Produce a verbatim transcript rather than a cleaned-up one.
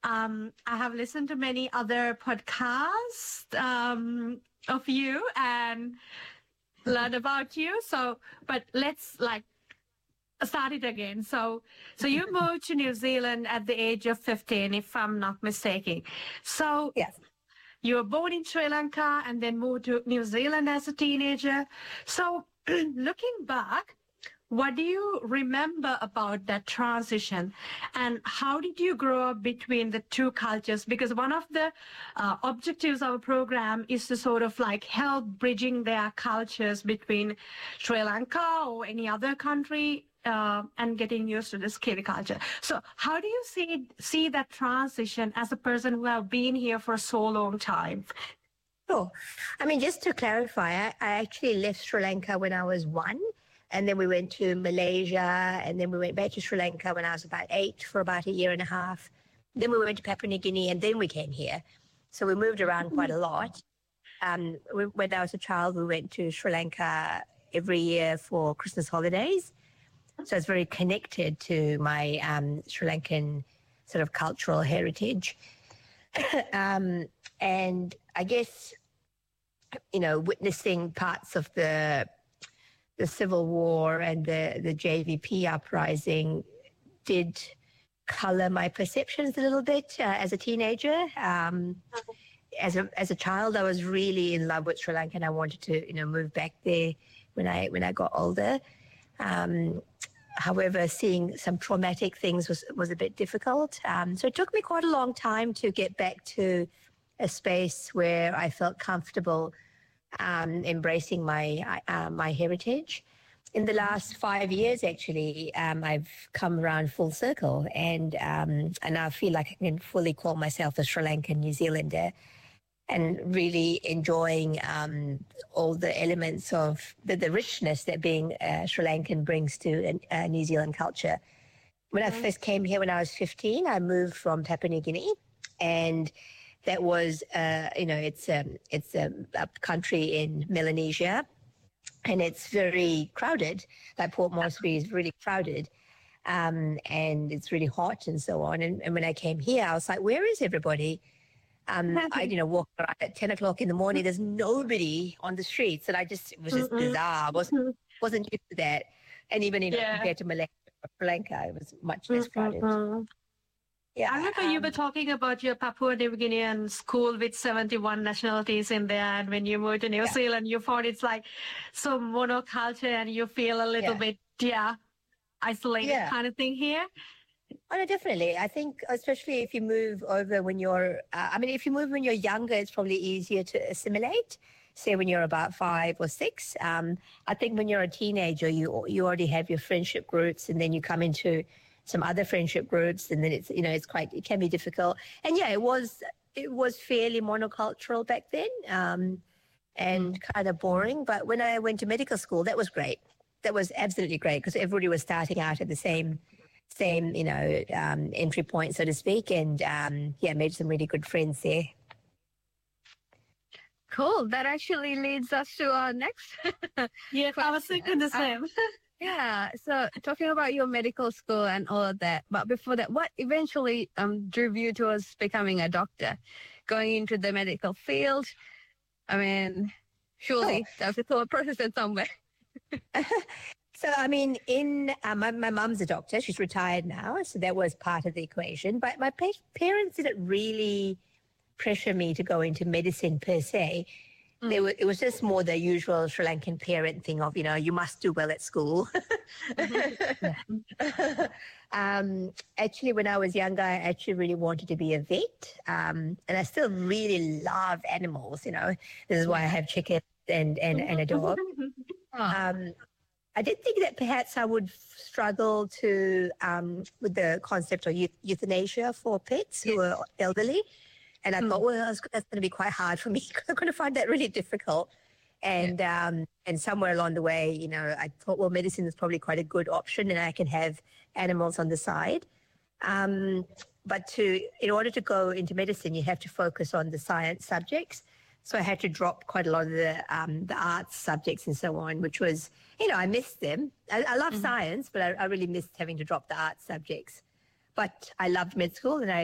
Um, I have listened to many other podcasts um, of you and learned about you. So, but let's like start it again. So, so you moved to New Zealand at the age of fifteen, if I'm not mistaken. So, Yes. you were born in Sri Lanka and then moved to New Zealand as a teenager. So, looking back, what do you remember about that transition, and how did you grow up between the two cultures? Because one of the uh, objectives of our program is to sort of like help bridging their cultures between Sri Lanka or any other country uh, and getting used to this Kiwi culture. So how do you see see that transition as a person who have been here for so long time? Sure. I mean, just to clarify, I, I actually left Sri Lanka when I was one. And then we went to Malaysia, and then we went back to Sri Lanka when I was about eight for about a year and a half. Then we went to Papua New Guinea, and then we came here. So we moved around quite a lot. Um, we, when I was a child, we went to Sri Lanka every year for Christmas holidays. So it's very connected to my um, Sri Lankan sort of cultural heritage. um, and I guess, you know, witnessing parts of the the Civil War and the, the J V P uprising did color my perceptions a little bit uh, as a teenager. Um, as a as a child, I was really in love with Sri Lanka, and I wanted to, you know, move back there when I when I got older. Um, however, seeing some traumatic things was was a bit difficult. Um, so it took me quite a long time to get back to a space where I felt comfortable Um, embracing my uh, my heritage. In the last five years, actually, um, I've come around full circle, and um, and I feel like I can fully call myself a Sri Lankan New Zealander, and really enjoying um, all the elements of the, the richness that being uh, Sri Lankan brings to uh, New Zealand culture. When I first came here when I was fifteen, I moved from Papua New Guinea, and that was, uh, you know, it's um, it's a, a country in Melanesia, and it's very crowded. Like Port Moresby is really crowded, um, and it's really hot and so on. And, and when I came here, I was like, where is everybody? Um, I, you know, walk around at ten o'clock in the morning. There's nobody on the streets, and I just it was just Mm-mm. bizarre. I wasn't wasn't used to that, and even you know Yeah. compared to Malaysia or Sri Lanka, it was much less crowded. Mm-mm. Yeah, I remember um, you were talking about your Papua New Guinean school with seventy-one nationalities in there. And when you moved to New Yeah. Zealand, you found it's like so monoculture and you feel a little Yeah. bit, yeah, isolated Yeah. kind of thing here. Oh, no, definitely. I think especially if you move over when you're, uh, I mean, if you move when you're younger, it's probably easier to assimilate. Say when you're about five or six. Um, I think when you're a teenager, you you already have your friendship groups, and then you come into some other friendship groups, and then it's, you know, it's quite, it can be difficult. And yeah, it was, it was fairly monocultural back then, um, and kind of boring. But when I went to medical school, that was great. That was absolutely great because everybody was starting out at the same, same, you know, um, entry point, so to speak. And um, yeah, made some really good friends there. Cool. That actually leads us to our next. Yes, I was thinking the same. Yeah. So talking about your medical school and all of that, but before that, what eventually um, drove you towards becoming a doctor, going into the medical field? I mean, surely Oh. there's a thought process in somewhere. So, I mean, in uh, my, my mum's a doctor. She's retired now, so that was part of the equation. But my pa- parents didn't really pressure me to go into medicine per se. Mm. They were, it was just more the usual Sri Lankan parent thing of, you know, you must do well at school. Mm-hmm. um, actually, when I was younger, I actually really wanted to be a vet. Um, and I still really love animals, you know. This is why I have chickens and, and, and a dog. Um, I did think that perhaps I would struggle to um, with the concept of euth- euthanasia for pets who are elderly. And I mm. thought, well, that's, that's going to be quite hard for me. I'm going to find that really difficult. And yeah. um, and somewhere along the way, you know, I thought, well, medicine is probably quite a good option, and I can have animals on the side. Um, but to in order to go into medicine, you have to focus on the science subjects. So I had to drop quite a lot of the um, the arts subjects and so on, which was, you know, I missed them. I, I love mm-hmm. science, but I, I really missed having to drop the arts subjects. But I loved med school, and I